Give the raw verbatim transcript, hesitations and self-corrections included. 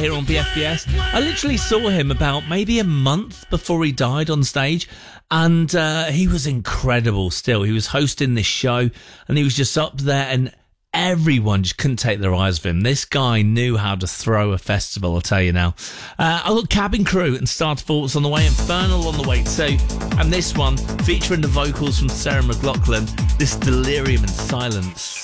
here on B F B S. I literally saw him about maybe a month before he died on stage, and uh, he was incredible still. He was hosting this show, and he was just up there, and everyone just couldn't take their eyes off him. This guy knew how to throw a festival, I'll tell you now. Uh, I've got Cabin Crew and Star Thoughts on the way, Infernal on the way too. And this one, featuring the vocals from Sarah McLachlan, this Delirium in Silence.